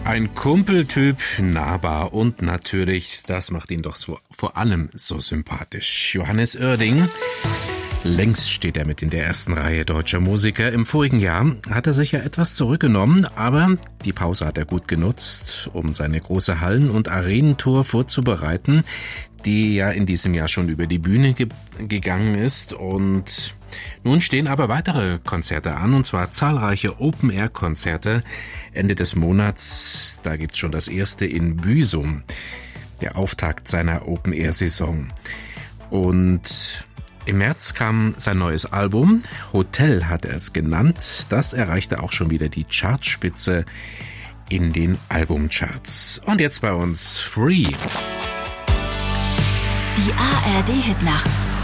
Ein Kumpeltyp, nahbar und natürlich, das macht ihn doch so, vor allem so sympathisch. Johannes Oerding. Längst steht er mit in der ersten Reihe deutscher Musiker. Im vorigen Jahr hat er sich ja etwas zurückgenommen, aber die Pause hat er gut genutzt, um seine große Hallen- und Arenentour vorzubereiten, die ja in diesem Jahr schon über die Bühne gegangen ist. Und nun stehen aber weitere Konzerte an, und zwar zahlreiche Open-Air-Konzerte. Ende des Monats, da gibt's schon das erste in Büsum, der Auftakt seiner Open-Air-Saison. Und im März kam sein neues Album, Hotel hat er es genannt. Das erreichte auch schon wieder die Chartspitze in den Albumcharts. Und jetzt bei uns Free. Die ARD-Hitnacht.